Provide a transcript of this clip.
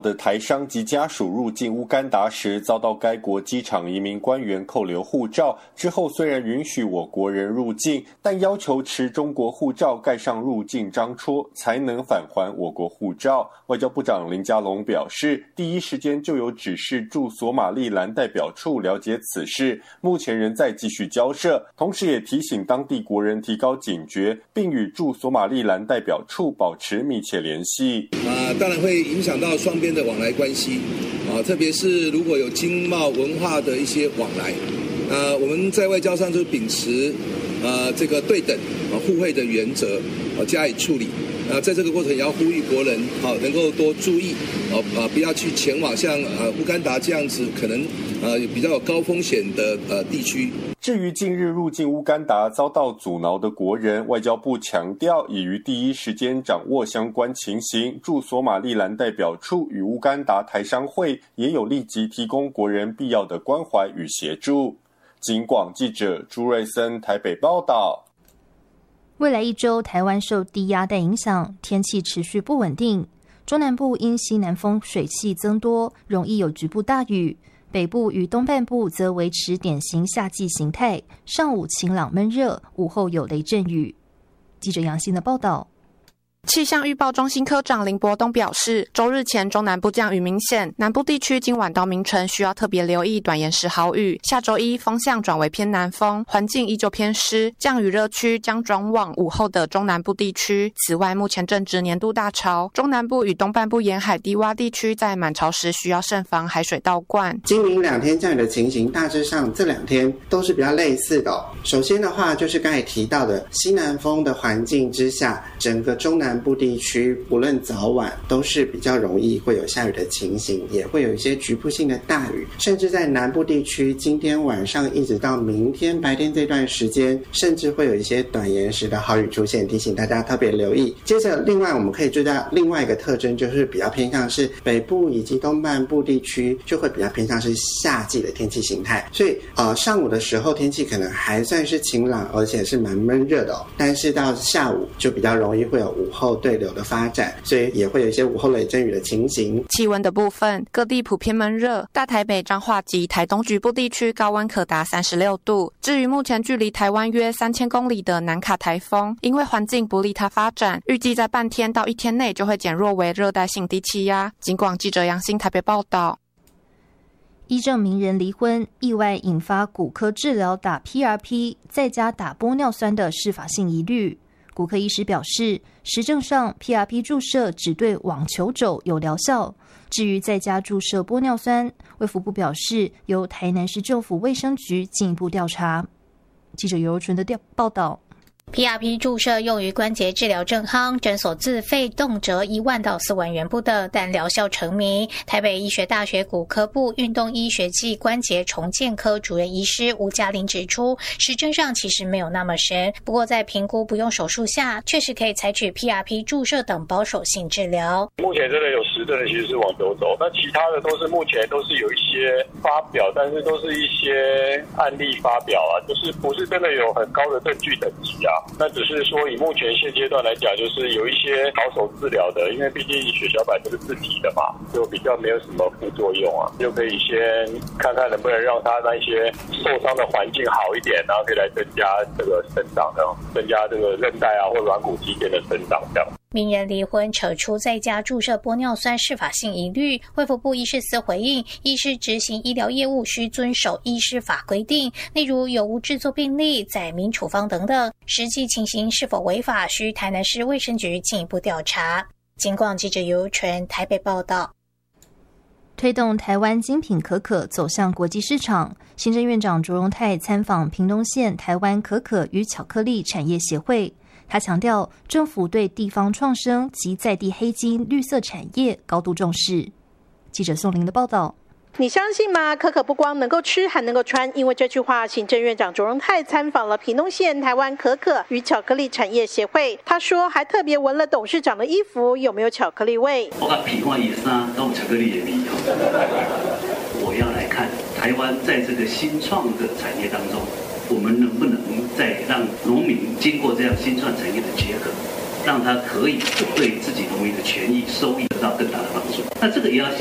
的台商及家属入境乌干达时，遭到该国机场移民官员扣留护照。之后虽然允许我国人入境，但要求持中国护照盖上入境章戳，才能返还我国护照。外交部长林佳龙表示，第一时间就有指示驻索马利兰代表处了解此事，目前仍在继续交涉，同时也提醒当地国人提高警觉，并与驻索马利兰代表处保持密切联系。 当然会影响到双边的往来关系特别是如果有经贸文化的一些往来我们在外交上就秉持这个对等互惠的原则加以处理在这个过程也要呼吁国人能够多注意不要去前往像乌干达这样子可能比较有高风险的地区。 至于近日入境乌干达遭到阻挠的国人，外交部强调已于第一时间掌握相关情形，驻索马利兰代表处与乌干达台商会也有立即提供国人必要的关怀与协助。警广记者朱瑞森台北报道。 未来一周，台湾受低压带影响，天气持续不稳定。中南部因西南风水汽增多，容易有局部大雨。北部与东半部则维持典型夏季形态，上午晴朗闷热，午后有雷阵雨。记者杨欣的报道。 气象预报中心科长林伯东表示，周日前中南部降雨明显，南部地区今晚到明晨需要特别留意短延时豪雨。下周一风向转为偏南风，环境依旧偏湿，降雨热区将转往午后的中南部地区。此外，目前正值年度大潮，中南部与东半部沿海低洼地区在满潮时需要慎防海水倒灌。 今明2天降雨的情形，大致上这2天都是比较类似的首先的话，就是刚才提到的西南风的环境之下，整个中南部地区不论早晚都是比较容易会有下雨的情形，也会有一些局部性的大雨，甚至在南部地区今天晚上一直到明天白天这段时间，甚至会有一些短延时的豪雨出现，提醒大家特别留意。接着另外我们可以注意到另外一个特征，就是比较偏向是北部以及东半部地区就会比较偏向是夏季的天气形态，所以上午的时候天气可能还算是晴朗，而且是蛮闷热的但是到下午就比较容易会有午后对流的发展，所以也会有一些午后雷阵雨的情形。 气温的部分，各地普遍闷热，大台北、彰化及台东局部地区高温可达36度。至于目前距离台湾约3000公里的南卡台风，因为环境不利它发展，预计在半天到1天内就会减弱为热带性低气压。警广记者杨欣台北报道。 医政名人离婚，意外引发骨科治疗打 PRP 在家打玻尿酸的适法性疑虑。骨科医师表示，实证上 PRP 注射只对网球肘有疗效，至于在家注射玻尿酸，卫福部表示由台南市政府卫生局进一步调查。记者尤纯的报道。 PRP 注射用于关节治疗正夯，诊所自费动辄1万到4万元不等，但疗效成谜。台北医学大学骨科部运动医学暨关节重建科主任医师吴嘉玲指出，实证上其实没有那么神，不过在评估不用手术下，确实可以采取 PRP 注射等保守性治疗。 目前真的有实证的其实是往球肘，那其他的都是目前都是有一些发表，但是都是一些案例发表就是不是真的有很高的证据等级那只是说以目前现阶段来讲，就是有一些保守治疗的，因为毕竟血小板都是自体的嘛，就比较没有什么副作用就可以先看看能不能让它那些受伤的环境好一点，然后可以来增加这个生长增加这个韧带或软骨肌腱的生长这样。 名人离婚扯出在家注射玻尿酸适法性疑虑，卫福部医事司回应，医师执行医疗业务需遵守医师法规定，例如有无制作病例、载明处方等等，实际情形是否违法，需台南市卫生局进一步调查。警广记者尤纯台北报道。 推动台湾精品可可走向国际市场，行政院长卓荣泰参访屏东县台湾可可与巧克力产业协会。他强调，政府对地方创生及在地黑金绿色产业高度重视。记者宋玲的报道。 你相信吗？可可不光能够吃，还能够穿。因为这句话，行政院长卓荣泰参访了屏东县台湾可可与巧克力产业协会。他说，还特别闻了董事长的衣服有没有巧克力味。 我把皮换衣裳都有巧克力的味道。我要来看台湾在这个新创的产业当中，我们能不能再让农民经过这样新创产业的结合， 让他可以对自己农民的权益收益得到更大的帮助。那这个也要